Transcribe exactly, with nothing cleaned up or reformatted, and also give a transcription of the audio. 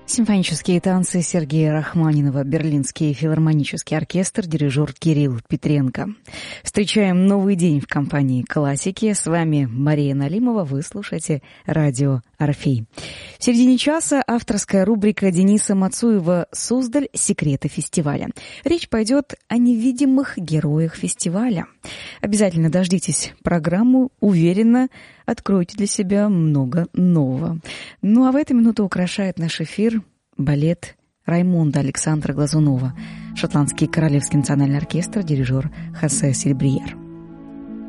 Симфонические танцы Сергея Рахманинова, Берлинский филармонический оркестр, дирижер Кирилл Петренко. Встречаем новый день в компании классики. С вами Мария Налимова, вы слушаете радио «Орфей». В середине часа авторская рубрика Дениса Мацуева «Суздаль. Секреты фестиваля». Речь пойдет о невидимых героях фестиваля. Обязательно дождитесь программу, уверенно откроете для себя много нового. Ну а в эту минуту украшает наш эфир балет Раймонда Александра Глазунова, шотландский королевский национальный оркестр, дирижер Хосе Сильбриер.